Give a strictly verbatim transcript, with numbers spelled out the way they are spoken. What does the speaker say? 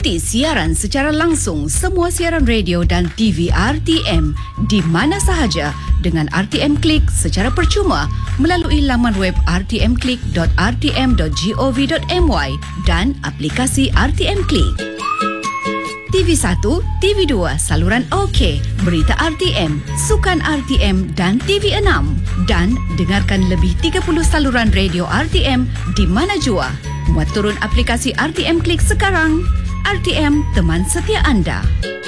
Ikuti siaran secara langsung semua siaran radio dan T V R T M di mana sahaja dengan R T M Click secara percuma melalui laman web r t m click dot r t m dot gov dot my dan aplikasi R T M Click. T V satu, T V dua, saluran OK, berita R T M, sukan R T M dan T V enam. Dan dengarkan lebih tiga puluh saluran radio R T M di mana jua. Muat turun aplikasi R T M Click sekarang. R T M, teman setia anda.